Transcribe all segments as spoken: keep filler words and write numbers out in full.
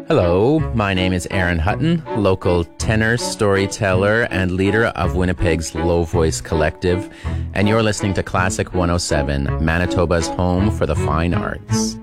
Hello, my name is Aaron Hutton, local tenor, storyteller, and leader of Winnipeg's Low Voice Collective, and you're listening to Classic one oh seven, Manitoba's home for the fine arts.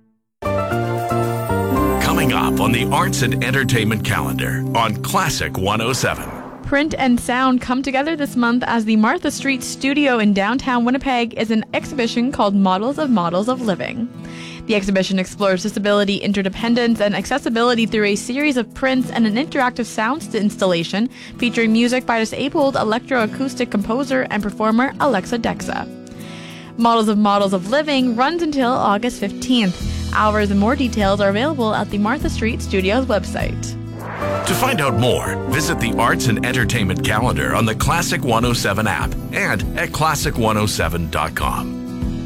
Coming up on the Arts and Entertainment calendar on Classic one oh seven. Print and sound come together this month as the Martha Street Studio in downtown Winnipeg is an exhibition called Models of Models of Living. The exhibition explores disability interdependence and accessibility through a series of prints and an interactive sound installation featuring music by disabled electroacoustic composer and performer Alexa Dexa. Models of Models of Living runs until August fifteenth. Hours and more details are available at the Martha Street Studios website. To find out more, visit the Arts and Entertainment calendar on the Classic one oh seven app and at classic one oh seven dot com.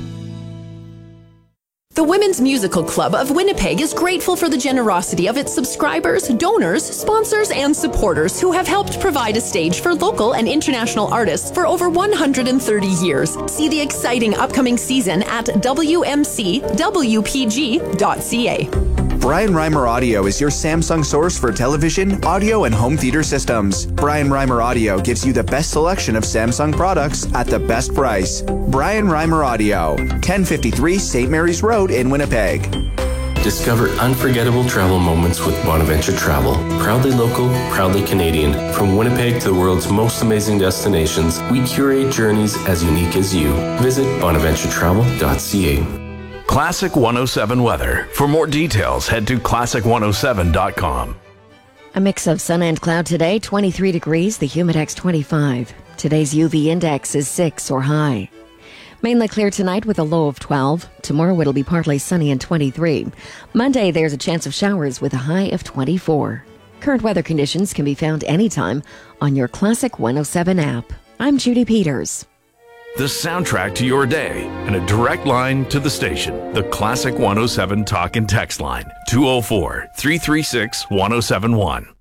The Women's Musical Club of Winnipeg is grateful for the generosity of its subscribers, donors, sponsors, and supporters who have helped provide a stage for local and international artists for over one hundred thirty years. See the exciting upcoming season at w m c w p g dot c a. Brian Reimer Audio is your Samsung source for television, audio, and home theater systems. Brian Reimer Audio gives you the best selection of Samsung products at the best price. Brian Reimer Audio, ten fifty-three Saint Mary's Road in Winnipeg. Discover unforgettable travel moments with Bonaventure Travel. Proudly local, proudly Canadian. From Winnipeg to the world's most amazing destinations, we curate journeys as unique as you. Visit bonaventure travel dot c a. Classic one oh seven weather. For more details, head to classic one oh seven dot com. A mix of sun and cloud today, twenty-three degrees, the Humidex twenty-five. Today's U V index is six or high. Mainly clear tonight with a low of twelve. Tomorrow it'll be partly sunny and twenty-three. Monday there's a chance of showers with a high of twenty-four. Current weather conditions can be found anytime on your Classic one oh seven app. I'm Judy Peters. The soundtrack to your day and a direct line to the station. The Classic one oh seven Talk and Text line, two oh four, three three six, one oh seven one.